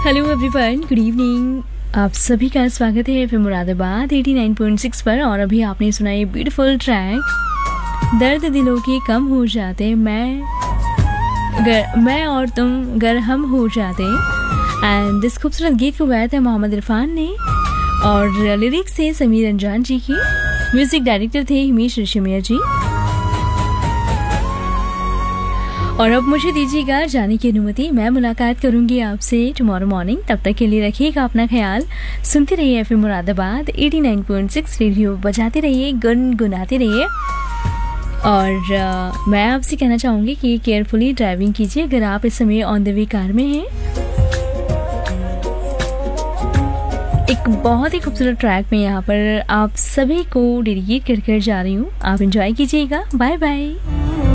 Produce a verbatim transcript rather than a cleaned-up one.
Hello everyone, good evening. आप सभी का स्वागत है FM Moradabad eighty nine point six पर। और अभी आपने सुना ये ब्यूटीफुल ट्रैक दर्द दिलों के कम हो जाते, मैं गर, मैं और तुम गर हम हो जाते। एंड इस खूबसूरत गीत को गाया था मोहम्मद इरफान ने और लिरिक्स थे समीर अंजान जी की। म्यूजिक डायरेक्टर थे हिमेश रेशमिया जी। और अब मुझे दीजिएगा जाने की अनुमति। मैं मुलाकात करूंगी आपसे टुमारो मॉर्निंग। तब तक के लिए रखिएगा अपना ख्याल। सुनते रहिए FM Moradabad eighty nine point six. Radio बजाते रहिए, गुनगुनाते रहिए। और आ, मैं आपसे कहना चाहूंगी कि केयरफुली ड्राइविंग कीजिए अगर आप इस समय ऑन द वे कार में हैं। एक बहुत ही खूबसूरत ट्रैक में यहाँ पर आप सभी को डेडिकेट कर कर जा रही हूँ। आप एंजॉय कीजिएगा। Bye bye.